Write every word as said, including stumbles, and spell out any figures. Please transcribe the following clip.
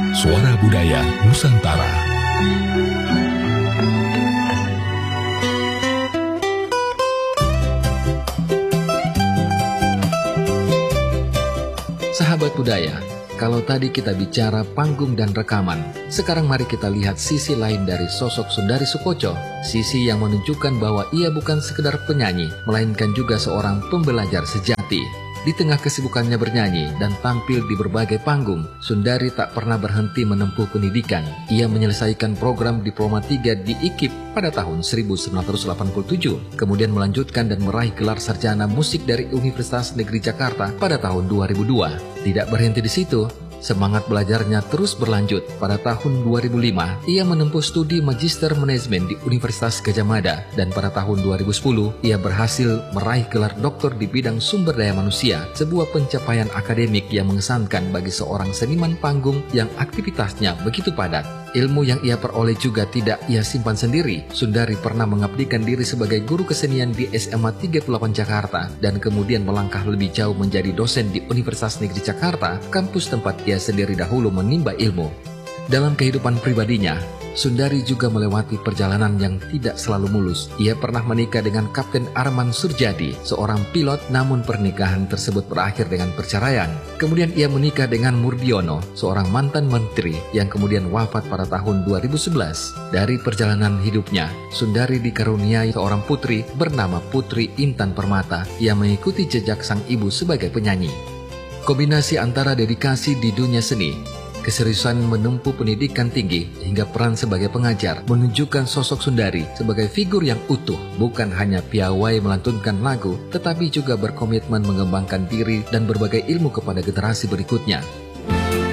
Suara Budaya Nusantara. Sahabat budaya, kalau tadi kita bicara panggung dan rekaman, sekarang mari kita lihat sisi lain dari sosok Sundari Soekotjo, sisi yang menunjukkan bahwa ia bukan sekedar penyanyi, melainkan juga seorang pembelajar sejati. Di tengah kesibukannya bernyanyi dan tampil di berbagai panggung, Sundari tak pernah berhenti menempuh pendidikan. Ia menyelesaikan program Diploma tiga di I K I P pada tahun seribu sembilan ratus delapan puluh tujuh, kemudian melanjutkan dan meraih gelar sarjana musik dari Universitas Negeri Jakarta pada tahun dua ribu dua. Tidak berhenti di situ, semangat belajarnya terus berlanjut. Pada tahun dua ribu lima, ia menempuh studi Magister Manajemen di Universitas Gadjah Mada, dan pada tahun dua ribu sepuluh, ia berhasil meraih gelar doktor di bidang sumber daya manusia, sebuah pencapaian akademik yang mengesankan bagi seorang seniman panggung yang aktivitasnya begitu padat. Ilmu yang ia peroleh juga tidak ia simpan sendiri. Sundari pernah mengabdikan diri sebagai guru kesenian di S M A tiga puluh delapan Jakarta, dan kemudian melangkah lebih jauh menjadi dosen di Universitas Negeri Jakarta, kampus tempat ia sendiri dahulu menimba ilmu. Dalam kehidupan pribadinya, Sundari juga melewati perjalanan yang tidak selalu mulus. Ia pernah menikah dengan Kapten Arman Surjadi, seorang pilot, namun pernikahan tersebut berakhir dengan perceraian. Kemudian ia menikah dengan Murdiono, seorang mantan menteri yang kemudian wafat pada tahun dua ribu sebelas. Dari perjalanan hidupnya, Sundari dikaruniai seorang putri bernama Putri Intan Permata yang mengikuti jejak sang ibu sebagai penyanyi. Kombinasi antara dedikasi di dunia seni, keseriusan menempuh pendidikan tinggi, hingga peran sebagai pengajar menunjukkan sosok Sundari sebagai figur yang utuh, bukan hanya piawai melantunkan lagu, tetapi juga berkomitmen mengembangkan diri dan berbagai ilmu kepada generasi berikutnya.